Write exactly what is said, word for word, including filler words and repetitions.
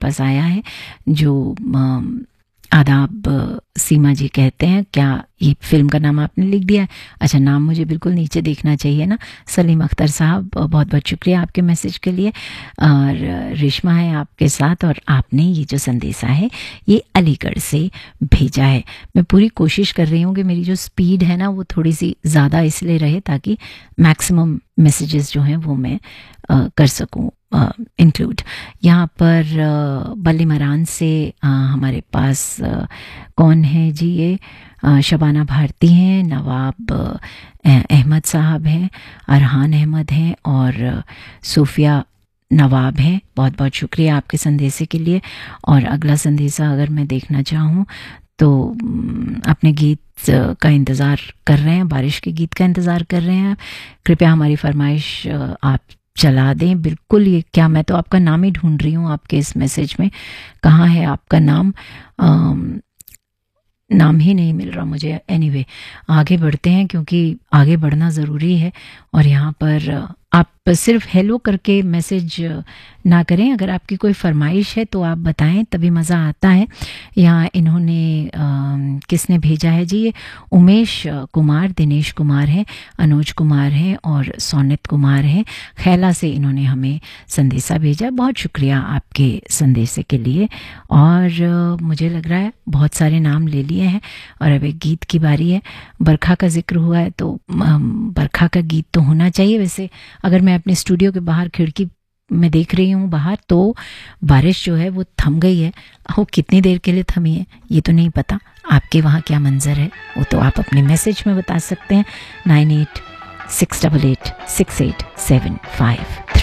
पास आया है जो अ, आदाब सीमा जी कहते हैं, क्या ये फिल्म का नाम आपने लिख दिया है? अच्छा, नाम मुझे बिल्कुल नीचे देखना चाहिए ना। सलीम अख्तर साहब, बहुत बहुत शुक्रिया आपके मैसेज के लिए। और रेशमा है आपके साथ, और आपने ये जो संदेशा है ये अलीगढ़ से भेजा है। मैं पूरी कोशिश कर रही हूँ कि मेरी जो स्पीड है ना वो थोड़ी सी ज़्यादा इसलिए रहे ताकि मैक्सिमम मैसेजेस जो हैं वो मैं आ, कर सकूँ इंक्लूड। यहाँ पर बल्ली मरान से आ, हमारे पास आ, कौन है जी? ये आ, शबाना भारती हैं, नवाब आ, अहमद साहब हैं, अरहान अहमद हैं और आ, सूफिया नवाब हैं। बहुत बहुत शुक्रिया आपके संदेशे के लिए। और अगला संदेशा अगर मैं देखना चाहूँ तो अपने गीत का इंतज़ार कर रहे हैं, बारिश के गीत का इंतज़ार कर रहे हैं। कृपया हमारी फरमाइश आप चला दें। बिल्कुल, ये क्या, मैं तो आपका नाम ही ढूंढ रही हूँ आपके इस मैसेज में, कहाँ है आपका नाम? आम, नाम ही नहीं मिल रहा मुझे। एनीवे, आगे बढ़ते हैं क्योंकि आगे बढ़ना ज़रूरी है। और यहाँ पर आप सिर्फ हेलो करके मैसेज ना करें, अगर आपकी कोई फरमाइश है तो आप बताएं, तभी मज़ा आता है। यहाँ इन्होंने आ, किसने भेजा है जी? ये उमेश कुमार, दिनेश कुमार हैं, अनुज कुमार हैं और सोनित कुमार हैं। खैला से इन्होंने हमें संदेशा भेजा। बहुत शुक्रिया आपके संदेशे के लिए। और आ, मुझे लग रहा है बहुत सारे नाम ले लिए हैं और अब एक गीत की बारी है। बरखा का जिक्र हुआ है तो आ, बरखा का गीत तो होना चाहिए। वैसे अगर मैं अपने स्टूडियो के बाहर खिड़की में देख रही हूँ बाहर, तो बारिश जो है वो थम गई है। वो कितनी देर के लिए थमी है ये तो नहीं पता। आपके वहाँ क्या मंजर है वो तो आप अपने मैसेज में बता सकते हैं। Nine eight six double eight six eight seven five three.